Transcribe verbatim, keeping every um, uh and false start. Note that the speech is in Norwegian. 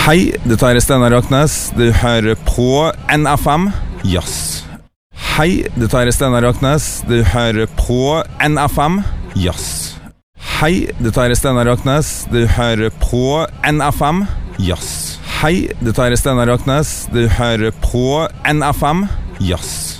Hei, dette er Steinar Raknes. Du hører på N F M Jazz. Hei, dette er Steinar Raknes. Du hører på N F M Jazz. Hei, dette er Steinar Raknes. Du hører på N F M Jazz. Hei, dette er Steinar Raknes. Du hører på N F M Jazz.